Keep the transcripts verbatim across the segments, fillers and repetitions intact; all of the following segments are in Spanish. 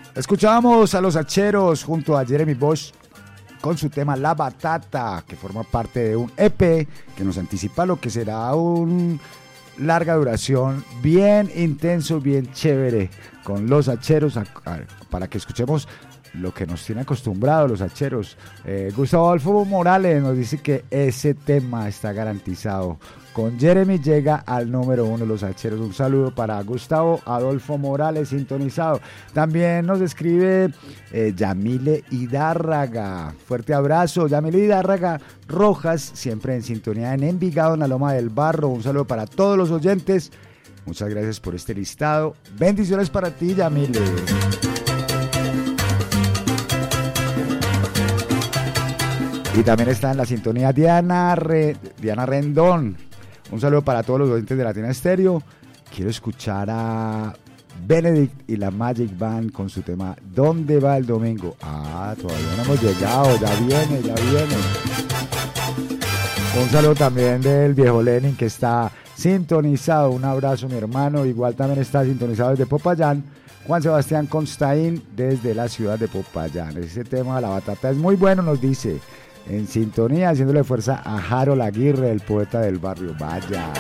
Escuchábamos a Los Hacheros junto a Jeremy Bosch con su tema La Batata, que forma parte de un E P que nos anticipa lo que será un larga duración, bien intenso, bien chévere, con Los Hacheros, a, a, para que escuchemos lo que nos tiene acostumbrados Los Hacheros. eh, Gustavo Adolfo Morales nos dice que ese tema está garantizado. Con Jeremy llega al número uno Los Hacheros. Un saludo para Gustavo Adolfo Morales, sintonizado. También nos escribe eh, Yamile Hidárraga. Fuerte abrazo, Yamile Hidárraga Rojas, siempre en sintonía en Envigado, en la Loma del Barro. Un saludo para todos los oyentes. Muchas gracias por este listado. Bendiciones para ti, Yamile. Y también está en la sintonía Diana, Re, Diana Rendón. Un saludo para todos los oyentes de Latina Estéreo. Quiero escuchar a Benedict y la Magic Band con su tema ¿Dónde va el domingo? Ah, todavía no hemos llegado, ya viene, ya viene. Un saludo también del viejo Lenin que está sintonizado. Un abrazo, mi hermano. Igual también está sintonizado desde Popayán Juan Sebastián Constaín desde la ciudad de Popayán. Ese tema de La Batata es muy bueno, nos dice. En sintonía, haciéndole fuerza a Harold Aguirre, el poeta del barrio. Vaya.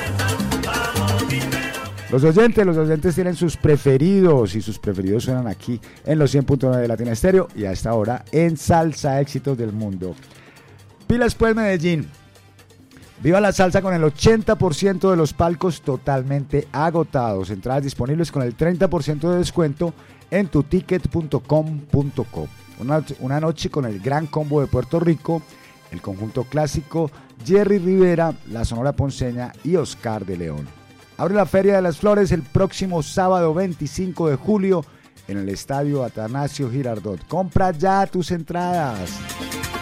Los oyentes, los oyentes tienen sus preferidos y sus preferidos suenan aquí en los cien punto nueve de Latina Estéreo y a esta hora en Salsa Éxitos del Mundo. Pilas pues, Medellín. Viva la salsa con el ochenta por ciento de los palcos totalmente agotados. Entradas disponibles con el treinta por ciento de descuento en tu ticket punto com punto co. Una, una noche con el gran combo de Puerto Rico, el conjunto clásico, Jerry Rivera, la Sonora Ponceña y Oscar de León. Abre la Feria de las Flores el próximo sábado veinticinco de julio en el Estadio Atanasio Girardot. Compra ya tus entradas.